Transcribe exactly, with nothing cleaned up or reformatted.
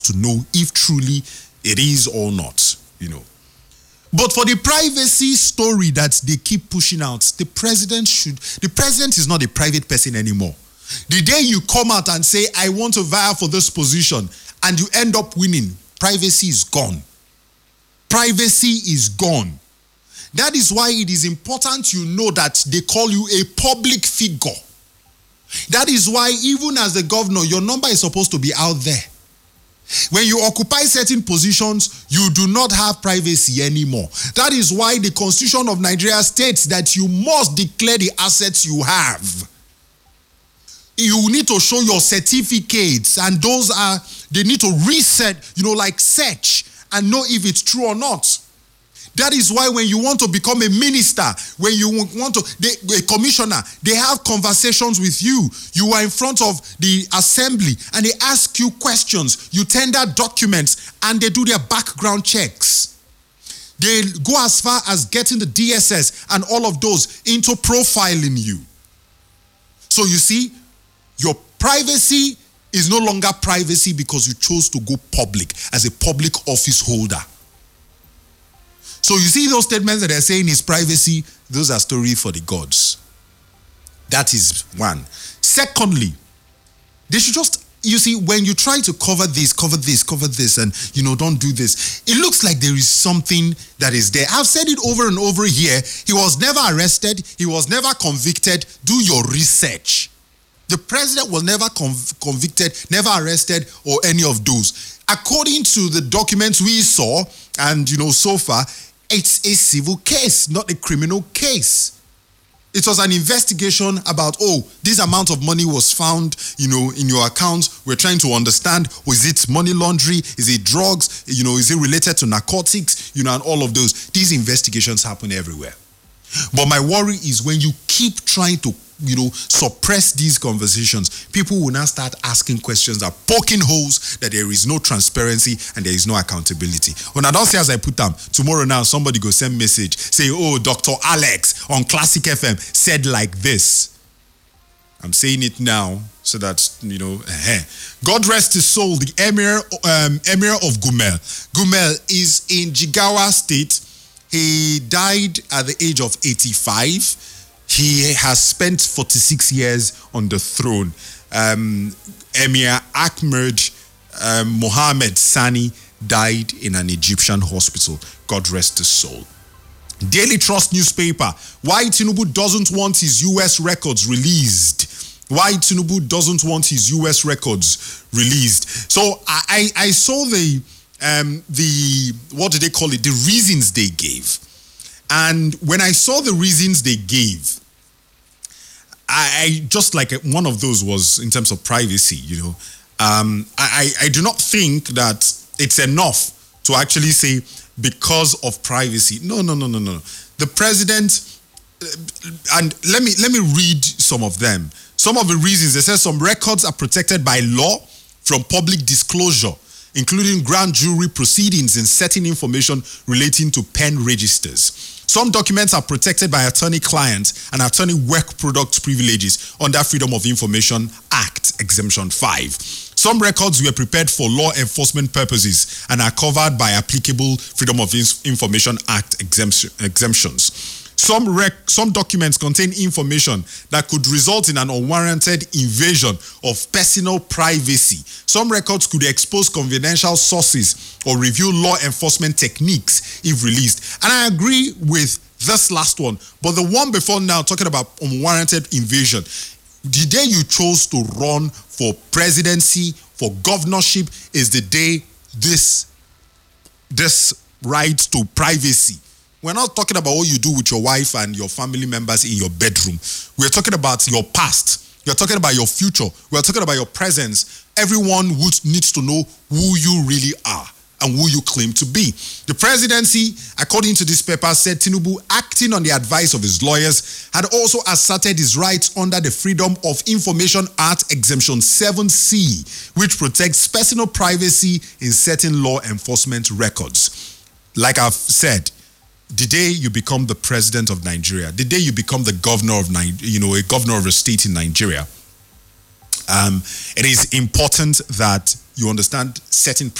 to know if truly it is or not, you know. But for the privacy story that they keep pushing out, the president should, the president is not a private person anymore. The day you come out and say, I want to vie for this position, and you end up winning, privacy is gone. Privacy is gone. That is why it is important you know that they call you a public figure. That is why even as the governor, your number is supposed to be out there. When you occupy certain positions, you do not have privacy anymore. That is why the Constitution of Nigeria states that you must declare the assets you have. You need to show your certificates, and those are, they need to reset, you know, like search and know if it's true or not. That is why when you want to become a minister, when you want to, they, a commissioner, they have conversations with you. You are in front of the assembly and they ask you questions. You tender documents and they do their background checks. They go as far as getting the D S S and all of those into profiling you. So you see, your privacy is no longer privacy because you chose to go public as a public office holder. So you see those statements that they're saying is privacy, those are stories for the gods. That is one. Secondly, they should just, you see, when you try to cover this, cover this, cover this, and, you know, don't do this, it looks like there is something that is there. I've said it over and over here. He was never arrested. He was never convicted. Do your research. The president was never conv- convicted, never arrested, or any of those. According to the documents we saw, and, you know, so far, it's a civil case, not a criminal case. It was an investigation about, oh, this amount of money was found, you know, in your account. We're trying to understand, was it money laundering? Is it drugs? You know, is it related to narcotics? You know, and all of those. These investigations happen everywhere. But my worry is when you keep trying to, you know, suppress these conversations, people will now start asking questions that are poking holes, that there is no transparency and there is no accountability. When I don't say as I put them, tomorrow now somebody go send message, say, oh, Doctor Alex on Classic F M said like this. I'm saying it now so that, you know, uh, God rest his soul, the Emir, um, Emir of Gumel. Gumel is in Jigawa State. He died at the age of eighty-five. He has spent forty-six years on the throne. Um, Emir Ahmed um, Mohammed Sani died in an Egyptian hospital. God rest his soul. Daily Trust newspaper. Why Tinubu doesn't want his U S records released. Why Tinubu doesn't want his U S records released. So I, I, I saw the, um, the, what do they call it? The reasons they gave. And when I saw the reasons they gave, I, I just like one of those was in terms of privacy, you know. Um, I, I do not think that it's enough to actually say because of privacy. No, no, no, no, no. The president, and let me let me read some of them. Some of the reasons, they say some records are protected by law from public disclosure, including grand jury proceedings and certain information relating to pen registers. Some documents are protected by attorney-client and attorney-work product privileges under Freedom of Information Act, Exemption five. Some records were prepared for law enforcement purposes and are covered by applicable Freedom of Information Act exemption, exemptions. Some, rec- some documents contain information that could result in an unwarranted invasion of personal privacy. Some records could expose confidential sources or reveal law enforcement techniques if released. And I agree with this last one. But the one before now, talking about unwarranted invasion, the day you chose to run for presidency, for governorship, is the day this, this right to privacy. We're not talking about what you do with your wife and your family members in your bedroom. We're talking about your past. You're talking about your future. We're talking about your presence. Everyone would, needs to know who you really are and who you claim to be. The presidency, according to this paper, said Tinubu, acting on the advice of his lawyers, had also asserted his rights under the Freedom of Information Act Exemption seven C, which protects personal privacy in certain law enforcement records. Like I've said, the day you become the president of Nigeria, the day you become the governor of, you know, a governor of a state in Nigeria, um, it is important that you understand, certain